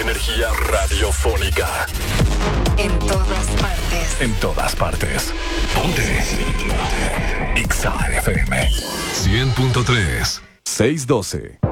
energía radiofónica. En todas partes. En todas partes. Ponte. Exa FM 100.3 612.